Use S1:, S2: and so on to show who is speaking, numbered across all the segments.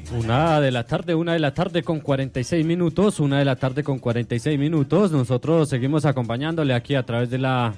S1: Una de la tarde con 46 minutos, 1 de la tarde con 46 minutos. Nosotros seguimos acompañándole aquí a través de la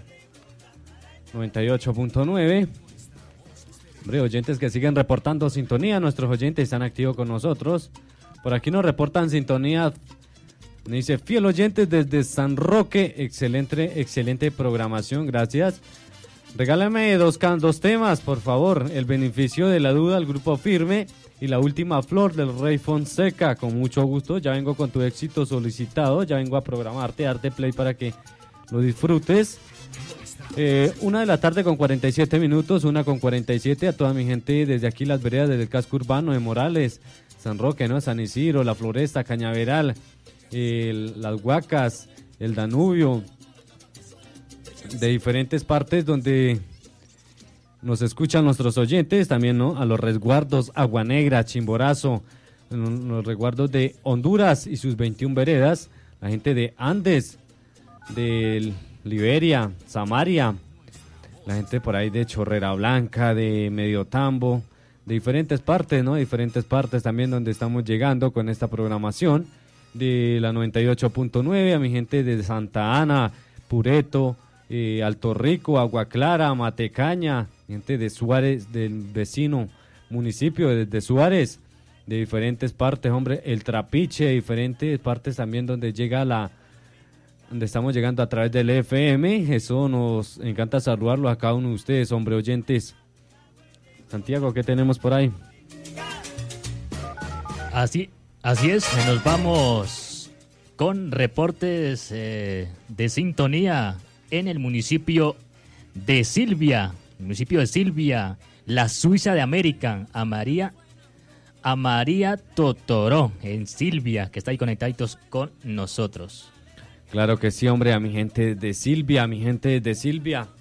S1: 98.9. Hombre, oyentes que siguen reportando sintonía, nuestros oyentes están activos con nosotros. Por aquí nos reportan sintonía, me dice, fiel oyentes desde San Roque, excelente programación, gracias. Regálame dos temas, por favor, El beneficio de la duda, el Grupo Firme, y La última flor del Rey Fonseca. Con mucho gusto, ya vengo con tu éxito solicitado, ya vengo a programarte, darte play para que lo disfrutes. 1 de la tarde con 47 minutos, 1 con 47, a toda mi gente desde aquí las veredas, desde el casco urbano de Morales, San Roque, ¿no? San Isidro, La Floresta, Cañaveral, las Huacas, el Danubio, de diferentes partes donde nos escuchan nuestros oyentes, también, ¿no? A los resguardos Agua Negra, Chimborazo, los resguardos de Honduras y sus 21 veredas, la gente de Andes, de Liberia, Samaria, la gente por ahí de Chorrera Blanca, de Medio Tambo, de diferentes partes, ¿no? Diferentes partes también donde estamos llegando con esta programación de la 98.9, a mi gente de Santa Ana, Pureto, Alto Rico, Agua Clara, Matecaña, gente de Suárez, del vecino municipio de Suárez, de diferentes partes, hombre, el Trapiche, diferentes partes también donde estamos llegando a través del FM. Eso nos encanta saludarlo a cada uno de ustedes, hombre, oyentes. Santiago, ¿qué tenemos por ahí?
S2: Así es, nos vamos con reportes de sintonía en el municipio de Silvia, la Suiza de América, a María Totoró, en Silvia, que está ahí conectaditos con nosotros.
S1: Claro que sí, hombre, a mi gente de Silvia,